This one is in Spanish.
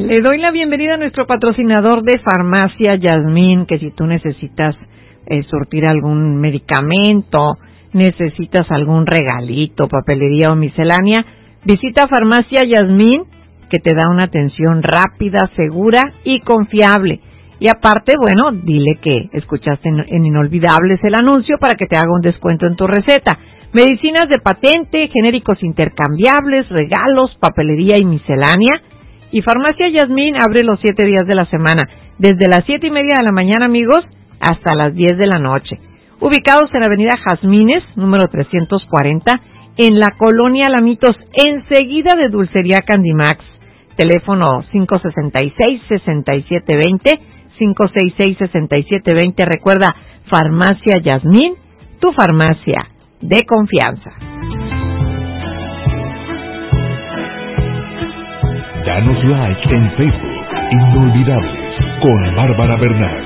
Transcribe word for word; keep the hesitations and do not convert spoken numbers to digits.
Le doy la bienvenida a nuestro patrocinador de Farmacia Yasmín, que si tú necesitas eh, surtir algún medicamento, necesitas algún regalito, papelería o miscelánea, visita Farmacia Yasmín, que te da una atención rápida, segura y confiable. Y aparte, bueno, dile que escuchaste en, en Inolvidables el anuncio para que te haga un descuento en tu receta. Medicinas de patente, genéricos intercambiables, regalos, papelería y miscelánea. Y Farmacia Yasmín abre los siete días de la semana, desde las siete y media de la mañana, amigos, hasta las diez de la noche. Ubicados en la avenida Jazmines, número trescientos cuarenta, en la colonia Lamitos, enseguida de Dulcería Candimax. Teléfono cinco seis seis, seis siete dos cero, cinco seis seis, seis siete dos cero. Recuerda, Farmacia Yasmín, tu farmacia de confianza. Danos like en Facebook, Inolvidables, con Bárbara Bernal.